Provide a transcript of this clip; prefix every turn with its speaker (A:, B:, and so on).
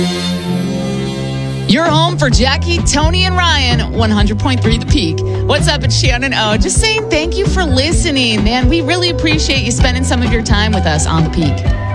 A: You're home for Jackie, Tony, and Ryan, 100.3 The Peak. What's up? It's Shannon O. Just saying thank you for listening, man. We really appreciate you spending some of your time with us on The Peak.